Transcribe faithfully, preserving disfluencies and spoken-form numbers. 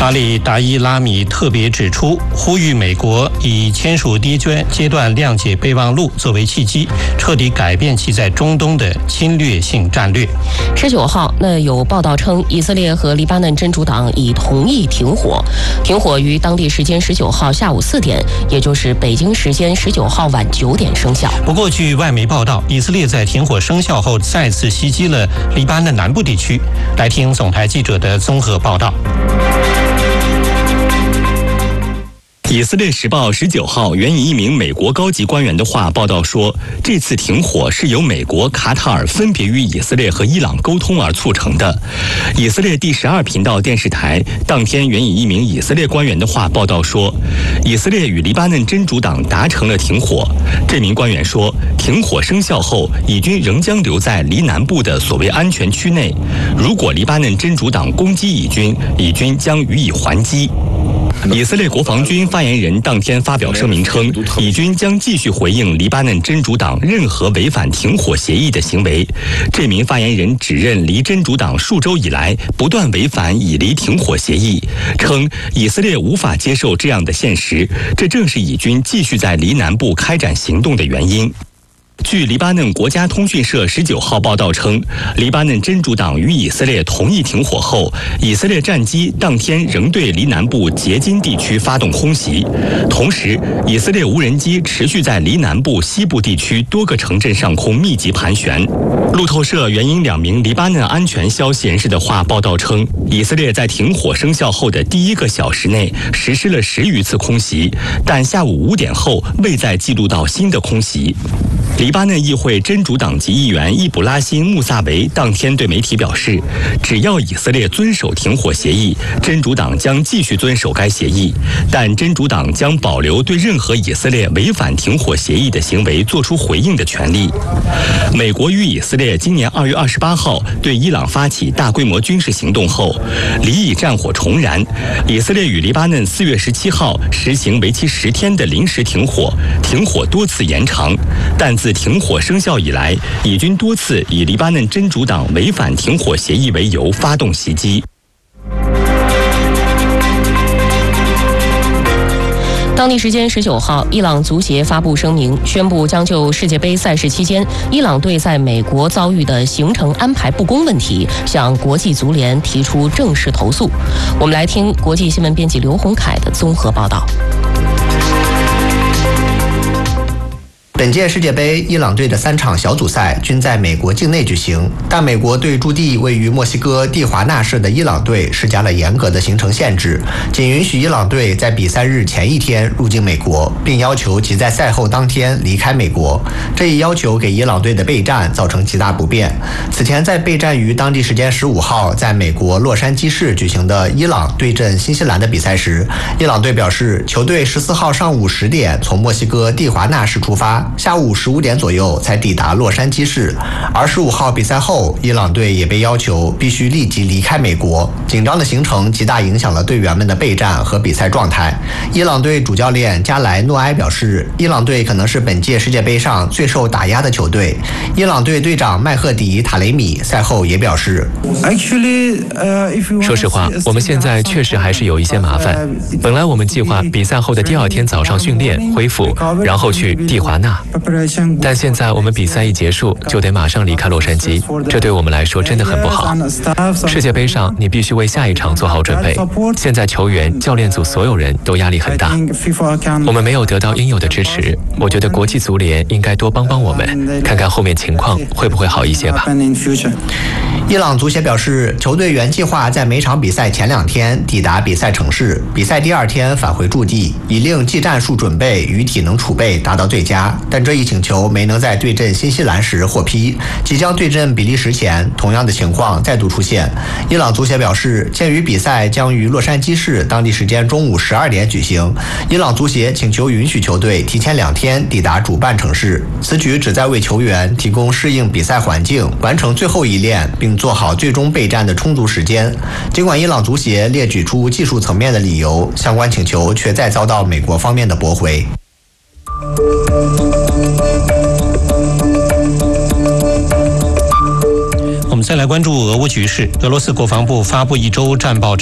阿里达伊拉米特别指出，呼吁美国以签署第一阶段谅解备忘录作为契机，彻底改变其在中东的侵略性战略。 十九号，那有报道称，以色列和黎巴嫩真主党已同意停火，停火于当地时间十九号下午四点，也就是北京时间十九号晚九点生效。 不过，据外媒报道，以色列在停火生效后再次袭击了黎巴嫩南部地区。来听总台记者的综合报道。 以色列时报十九号援引一名美国高级官员的话报道说，这次停火是由美国、卡塔尔分别与以色列和伊朗沟通而促成的。以色列第十二频道电视台当天援引一名以色列官员的话报道说，以色列与黎巴嫩真主党达成了停火。这名官员说，停火生效后，以军仍将留在黎南部的所谓安全区内。如果黎巴嫩真主党攻击以军，以军将予以还击。以色列国防军发言人当天发表声明称，以军将继续回应黎巴嫩真主党任何违反停火协议的行为。这名发言人指认黎真主党数周以来不断违反以黎停火协议，称以色列无法接受这样的现实，这正是以军继续在黎南部开展行动的原因。据黎巴嫩国家通讯社十九号报道称，黎巴嫩真主党与以色列同意停火后，以色列战机当天仍对黎南部杰金地区发动空袭，同时，以色列无人机持续在黎南部西部地区多个城镇上空密集盘旋。路透社援引两名黎巴嫩安全消息人士的话报道称，以色列在停火生效后的第一个小时内实施了十余次空袭，但下午五点后未再记录到新的空袭。黎巴嫩议会真主党籍议员易卜拉欣·穆萨维当天对媒体表示，只要以色列遵守停火协议，真主党将继续遵守该协议，但真主党将保留对任何以色列违反停火协议的行为作出回应的权利。美国与以色列今年二月二十八号对伊朗发起大规模军事行动后，黎以战火重燃。以色列与黎巴嫩四月十七号实行为期十天的临时停火，停火多次延长，但自停火生效以来，以军多次以黎巴嫩真主党违反停火协议为由发动袭击。 当地时间十九号，伊朗足协发布声明，宣布将就世界杯赛事期间伊朗队在美国遭遇的行程安排不公问题，向国际足联提出正式投诉。我们来听国际新闻编辑刘洪凯的综合报道。 本届世界杯，伊朗队的三场小组赛均在美国境内举行，但美国对驻地位于墨西哥蒂华纳市的伊朗队施加了严格的行程限制，仅允许伊朗队在比赛日前一天入境美国，并要求其在赛后当天离开美国。这一要求给伊朗队的备战造成极大不便。此前在备战于当地时间十五号在美国洛杉矶市举行的伊朗对阵新西兰的比赛时，伊朗队表示，球队十四号上午十点从墨西哥蒂华纳市出发，下午十五点左右才抵达洛杉矶市，而十五号比赛后，伊朗队也被要求必须立即离开美国。紧张的行程极大影响了队员们的备战和比赛状态。伊朗队主教练加莱诺埃表示，伊朗队可能是本届世界杯上最受打压的球队。伊朗队队长麦赫迪塔雷米赛后也表示， 说实话，我们现在确实还是有一些麻烦。本来我们计划比赛后的第二天早上训练恢复，然后去蒂华纳。但现在我们比赛一结束就得马上离开洛杉矶，这对我们来说真的很不好。世界杯上你必须为下一场做好准备，现在球员、教练组所有人都压力很大，我们没有得到应有的支持，我觉得国际足联应该多帮帮我们，看看后面情况会不会好一些吧。 伊朗足协表示，球队原计划在每场比赛前两天抵达比赛城市，比赛第二天返回驻地，以令技战术准备与体能储备达到最佳。但这一请求没能在对阵新西兰时获批。即将对阵比利时前，同样的情况再度出现。伊朗足协表示，鉴于比赛将于洛杉矶市当地时间中午十二点举行，伊朗足协请求允许球队提前两天抵达主办城市。此举旨在为球员提供适应比赛环境、完成最后一练，并做好最终备战的充足时间。尽管伊朗足协列举出技术层面的理由，相关请求却再遭到美国方面的驳回。 我们再来关注俄乌局势。俄罗斯国防部发布一周战报称，